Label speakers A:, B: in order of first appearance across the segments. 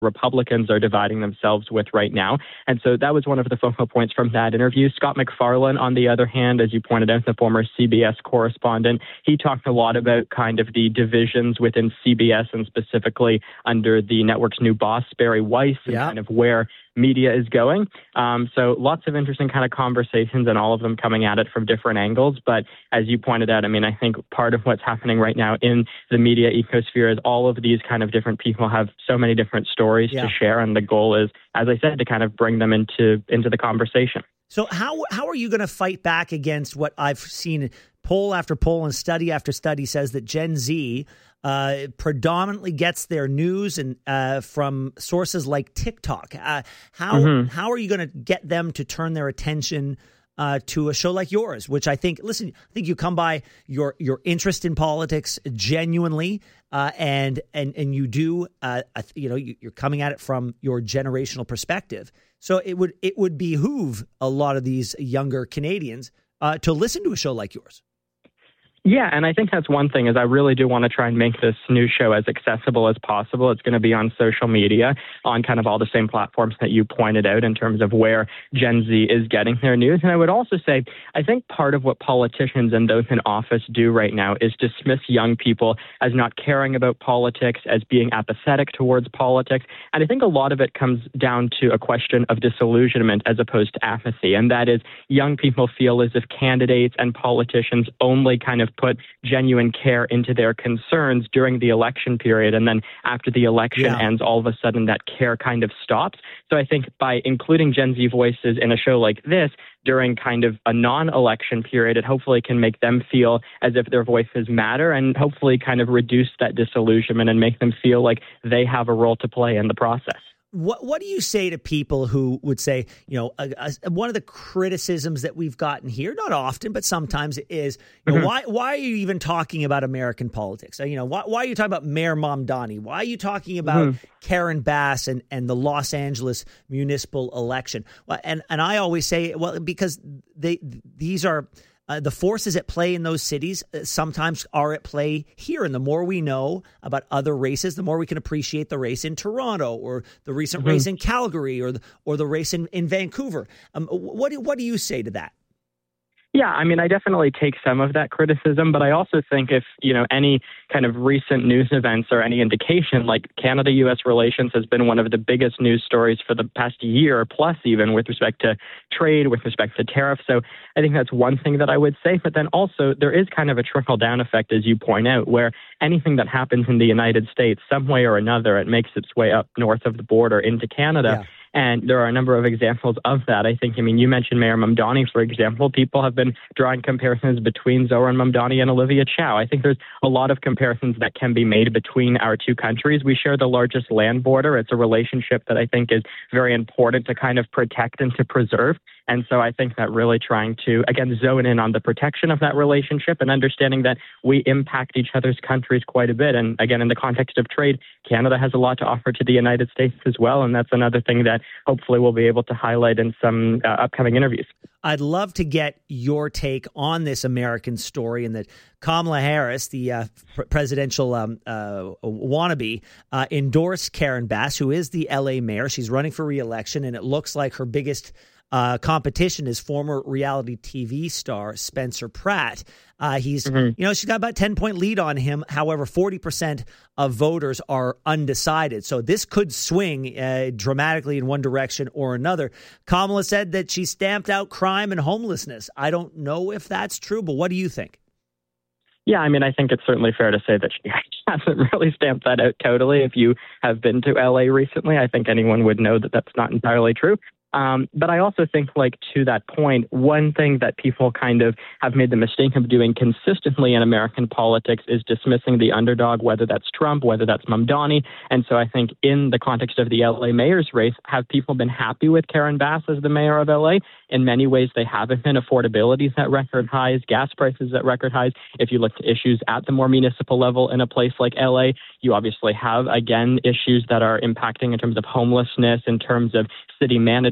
A: Republicans are dividing themselves with right now. And so that was one of the focal points from that interview. Scott MacFarlane, on the other hand, as you pointed out, the former CBS correspondent, he talked a lot about kind of the divisions within CBS and specifically under the network's new boss, Barry Weiss, and kind of where media is going. So lots of interesting kind of conversations and all of them coming at it from different angles. But as you pointed out, I mean, I think part of what's happening right now in the media ecosphere is all of these kind of different people have so many different stories to share. And the goal is, as I said, to kind of bring them into the conversation.
B: So how are you going to fight back against what I've seen poll after poll and study after study says that Gen Z predominantly gets their news and from sources like TikTok? How are you going to get them to turn their attention to a show like yours, which I think you come by your interest in politics genuinely, and you do, you're coming at it from your generational perspective. So it would behoove a lot of these younger Canadians to listen to a show like yours.
A: Yeah, and I think that's one thing is I really do want to try and make this new show as accessible as possible. It's going to be on social media, on kind of all the same platforms that you pointed out in terms of where Gen Z is getting their news. And I would also say, I think part of what politicians and those in office do right now is dismiss young people as not caring about politics, as being apathetic towards politics. And I think a lot of it comes down to a question of disillusionment as opposed to apathy. And that is young people feel as if candidates and politicians only kind of put genuine care into their concerns during the election period. And then after the election ends, all of a sudden that care kind of stops. So I think by including Gen Z voices in a show like this during kind of a non-election period, it hopefully can make them feel as if their voices matter and hopefully kind of reduce that disillusionment and make them feel like they have a role to play in the process.
B: What do you say to people who would say, one of the criticisms that we've gotten here, not often, but sometimes is, why are you even talking about American politics? Why are you talking about Mayor Mamdani? Why are you talking about Karen Bass and the Los Angeles municipal election? Well, and I always say, well, because these are the forces at play in those cities sometimes are at play here. And the more we know about other races, the more we can appreciate the race in Toronto or the recent race in Calgary or the race in Vancouver. What do you say to that?
A: Yeah, I mean, I definitely take some of that criticism, but I also think if, any kind of recent news events or any indication, like Canada-U.S. relations has been one of the biggest news stories for the past year plus even with respect to trade, with respect to tariffs. So I think that's one thing that I would say. But then also there is kind of a trickle-down effect, as you point out, where anything that happens in the United States, some way or another, it makes its way up north of the border into Canada. Yeah. And there are a number of examples of that. I think, you mentioned Mayor Mamdani, for example. People have been drawing comparisons between Zoran Mamdani and Olivia Chow. I think there's a lot of comparisons that can be made between our two countries. We share the largest land border. It's a relationship that I think is very important to kind of protect and to preserve. And so I think that really trying to, again, zone in on the protection of that relationship and understanding that we impact each other's countries quite a bit. And again, in the context of trade, Canada has a lot to offer to the United States as well. And that's another thing that hopefully we'll be able to highlight in some upcoming interviews.
B: I'd love to get your take on this American story and that Kamala Harris, the presidential wannabe, endorsed Karen Bass, who is the LA mayor. She's running for re-election, and it looks like her biggest competition is former reality TV star Spencer Pratt. She's got about 10-point lead on him. However, 40% of voters are undecided. So this could swing dramatically in one direction or another. Kamala said that she stamped out crime and homelessness. I don't know if that's true, but what do you think?
A: Yeah, I mean, I think it's certainly fair to say that she hasn't really stamped that out totally. If you have been to LA recently, I think anyone would know that that's not entirely true. But I also think, to that point, one thing that people kind of have made the mistake of doing consistently in American politics is dismissing the underdog, whether that's Trump, whether that's Mamdani. And so I think in the context of the LA mayor's race, have people been happy with Karen Bass as the mayor of LA? In many ways, they haven't been. Affordability is at record highs, gas prices at record highs. If you look to issues at the more municipal level in a place like LA, you obviously have, again, issues that are impacting in terms of homelessness, in terms of city management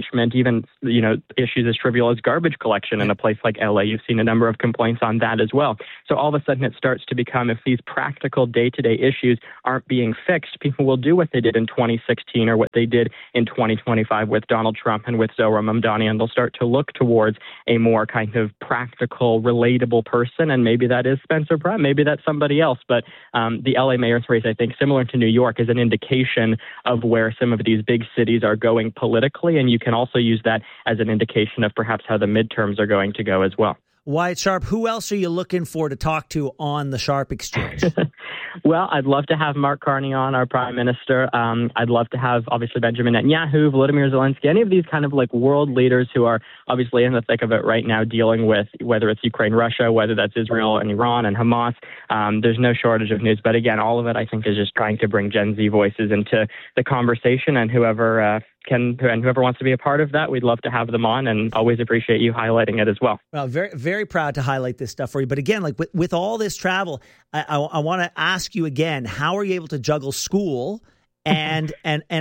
A: management, even, issues as trivial as garbage collection in a place like LA. You've seen a number of complaints on that as well. So all of a sudden it starts to become, if these practical day-to-day issues aren't being fixed, people will do what they did in 2016 or what they did in 2025 with Donald Trump and with Zohran Mamdani, and they'll start to look towards a more kind of practical, relatable person. And maybe that is Spencer Pratt, maybe that's somebody else. But the LA mayor's race, I think, similar to New York, is an indication of where some of these big cities are going politically. And you can also use that as an indication of perhaps how the midterms are going to go as well.
B: Wyatt Sharp, who else are you looking for to talk to on the Sharp Exchange?
A: Well, I'd love to have Mark Carney on, our prime minister. I'd love to have, obviously, Benjamin Netanyahu, Volodymyr Zelensky, any of these kind of like world leaders who are obviously in the thick of it right now, dealing with whether it's Ukraine, Russia, whether that's Israel and Iran and Hamas. There's no shortage of news. But again, all of it, I think, is just trying to bring Gen Z voices into the conversation, and whoever wants to be a part of that, we'd love to have them on, and always appreciate you highlighting it as well.
B: Well, very, very proud to highlight this stuff for you. But again, like with all this travel, I want to ask you again, how are you able to juggle school and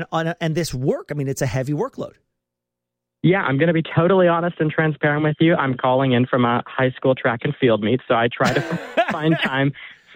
B: this work? I mean, it's a heavy workload.
A: Yeah, I'm going to be totally honest and transparent with you. I'm calling in from a high school track and field meet, so I try to find time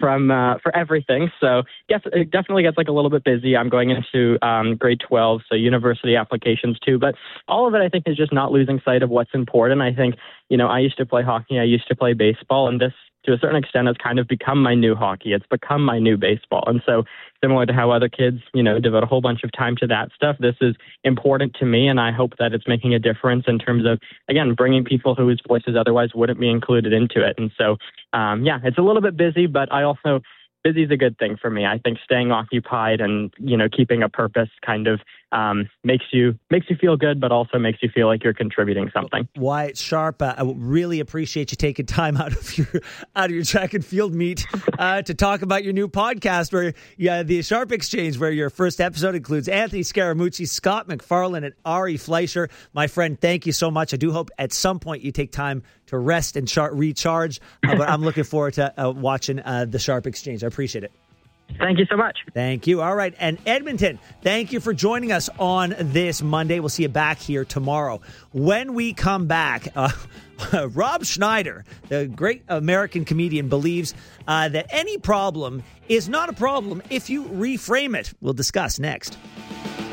A: for everything. So yes, it definitely gets like a little bit busy. I'm going into grade 12, so university applications too. But all of it, I think, is just not losing sight of what's important. I think, I used to play hockey, I used to play baseball, and this, to a certain extent, has kind of become my new hockey. It's become my new baseball. And so similar to how other kids, devote a whole bunch of time to that stuff, this is important to me. And I hope that it's making a difference in terms of, again, bringing people whose voices otherwise wouldn't be included into it. And so, it's a little bit busy, but busy is a good thing for me. I think staying occupied and, keeping a purpose kind of makes you feel good, but also makes you feel like you're contributing something.
B: Wyatt Sharp, I really appreciate you taking time out of your track and field meet to talk about your new podcast, where the Sharp Exchange, where your first episode includes Anthony Scaramucci, Scott McFarlane, and Ari Fleischer. My friend, thank you so much. I do hope at some point you take time to rest and recharge, but I'm looking forward to watching the Sharp Exchange. I appreciate it.
A: Thank you so much.
B: Thank you. All right. And Edmonton, thank you for joining us on this Monday. We'll see you back here tomorrow. When we come back, Rob Schneider, the great American comedian, believes that any problem is not a problem if you reframe it. We'll discuss next.